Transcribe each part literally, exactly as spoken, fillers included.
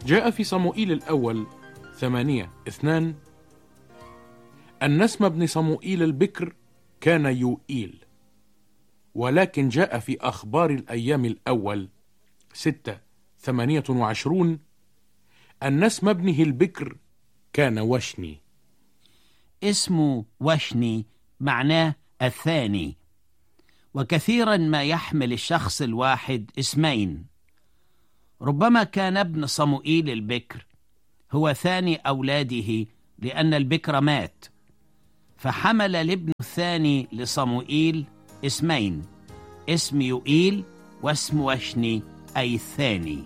جاء في صموئيل الأول ثمانية اثنان أن اسم ابن صموئيل البكر كان يوئيل، ولكن جاء في أخبار الأيام الأول ستة ثمانية وعشرون أن اسم ابنه البكر كان وشني. اسمه وشني معناه الثاني، وكثيرا ما يحمل الشخص الواحد اسمين. ربما كان ابن صموئيل البكر هو ثاني أولاده، لأن البكر مات، فحمل الابن الثاني لصموئيل اسمين، اسم يوئيل واسم وشني أي الثاني.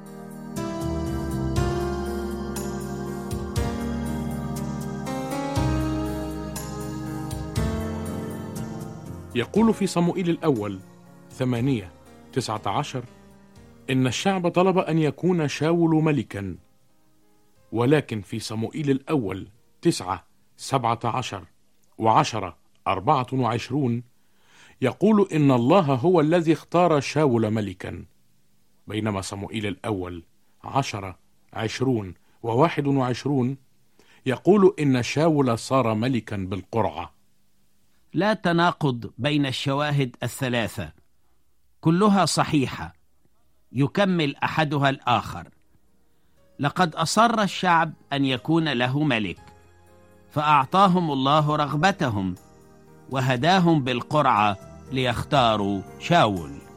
يقول في صموئيل الأول ثمانية تسعة عشر إن الشعب طلب أن يكون شاول ملكا، ولكن في صموئيل الأول تسعة سبعة عشر وعشرة أربعة وعشرون يقول إن الله هو الذي اختار شاول ملكا، بينما صموئيل الأول عشرة عشرون وواحد وعشرون يقول إن شاول صار ملكا بالقرعة. لا تناقض بين الشواهد الثلاثة، كلها صحيحة يكمل أحدها الآخر. لقد أصر الشعب أن يكون له ملك، فأعطاهم الله رغبتهم وهداهم بالقرعة ليختاروا شاول.